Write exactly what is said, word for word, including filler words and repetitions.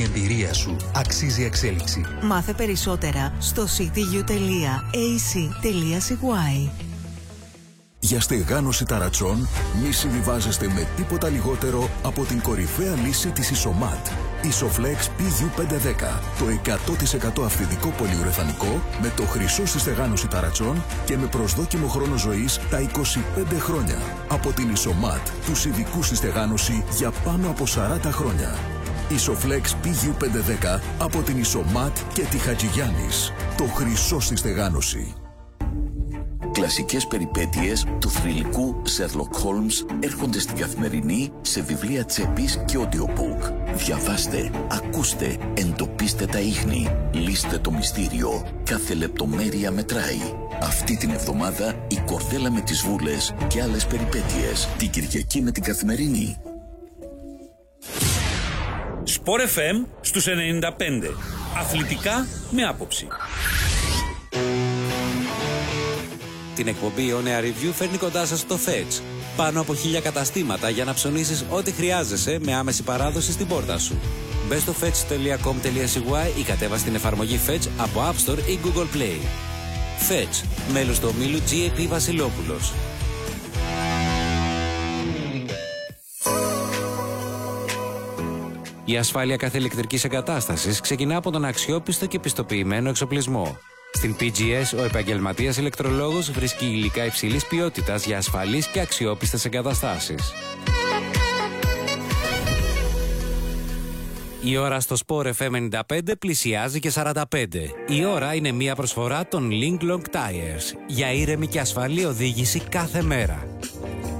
Η εμπειρία σου αξίζει εξέλιξη. Μάθε περισσότερα στο σι τι γιου τελεία έι σι τελεία σι γουάι. Για στεγάνωση ταρατσών, μη συμβιβάζεστε με τίποτα λιγότερο από την κορυφαία λύση της Isomat. Isoflex πι γιου πεντακόσια δέκα. Το εκατό τοις εκατό αυθεντικό πολυουρεθανικό με το χρυσό στη στεγάνωση ταρατσών και με προσδόκιμο χρόνο ζωής τα είκοσι πέντε χρόνια. Από την Isomat, τους ειδικούς στη στεγάνωση για πάνω από σαράντα χρόνια. Isoflex πι γιου πεντακόσια δέκα από την Isomat και τη Χατζηγιάννης. Το χρυσό στη στεγάνωση. Κλασικές περιπέτειες του θρυλικού Sherlock Holmes έρχονται στην Καθημερινή σε βιβλία τσέπης και audiobook. Διαβάστε, ακούστε, εντοπίστε τα ίχνη, λύστε το μυστήριο. Κάθε λεπτομέρεια μετράει. Αυτή την εβδομάδα η Κορδέλα με τις Βούλες και άλλες περιπέτειες. Την Κυριακή με την Καθημερινή. Sport εφ εμ στους ενενήντα πέντε. Αθλητικά με άποψη. Την εκπομπή On Air Review φέρνει κοντά σας το Fetch. Πάνω από χίλια καταστήματα για να ψωνίσεις ό,τι χρειάζεσαι με άμεση παράδοση στην πόρτα σου. Μπες στο fetch τελεία com τελεία σι γουάι ή κατέβασε την εφαρμογή Fetch από App Store ή Google Play. Fetch, μέλος του ομίλου τζι έι πι Βασιλόπουλος. Η ασφάλεια κάθε ηλεκτρικής εγκατάστασης ξεκινά από τον αξιόπιστο και πιστοποιημένο εξοπλισμό. Στην πι τζι ες, ο επαγγελματίας ηλεκτρολόγος βρίσκει υλικά υψηλής ποιότητας για ασφαλείς και αξιόπιστες εγκαταστάσεις. Η ώρα στο Sport εφ εμ ενενήντα πέντε πλησιάζει και σαράντα πέντε. Η ώρα είναι μια προσφορά των Link Long Tires για ήρεμη και ασφαλή οδήγηση κάθε μέρα.